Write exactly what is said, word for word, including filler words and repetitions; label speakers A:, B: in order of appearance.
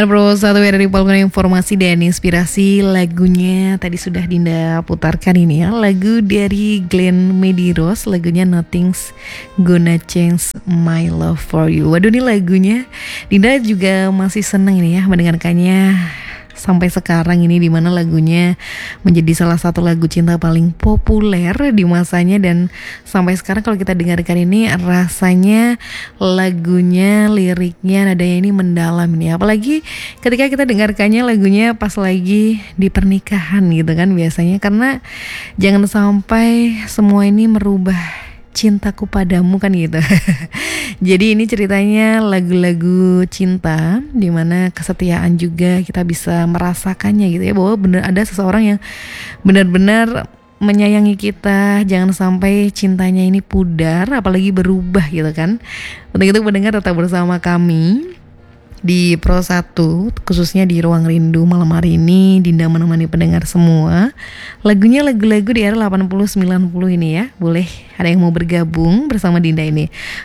A: Bro, satu dari Polgon informasi dan inspirasi lagunya tadi sudah Dinda putarkan ini ya. Lagu dari Glenn Medeiros, lagunya Nothing's Gonna Change My Love For You. Waduh, ini lagunya Dinda juga masih seneng ini ya mendengarkannya sampai sekarang ini, dimana lagunya menjadi salah satu lagu cinta paling populer di masanya. Dan sampai sekarang kalau kita dengarkan ini rasanya lagunya, liriknya, nadanya ini mendalam ini. Apalagi ketika kita dengarkannya lagunya pas lagi di pernikahan gitu kan biasanya. Karena jangan sampai semua ini merubah cintaku padamu kan gitu. Jadi ini ceritanya lagu-lagu cinta dimana kesetiaan juga kita bisa merasakannya gitu ya, bahwa benar ada seseorang yang benar-benar menyayangi kita. Jangan sampai cintanya ini pudar apalagi berubah gitu kan. Untuk itu pendengar tetap bersama kami di Pro satu, khususnya di Ruang Rindu malam hari ini. Dinda menemani pendengar semua. Lagunya lagu-lagu di era delapan puluh sembilan puluh ini ya. Boleh ada yang mau bergabung bersama Dinda ini.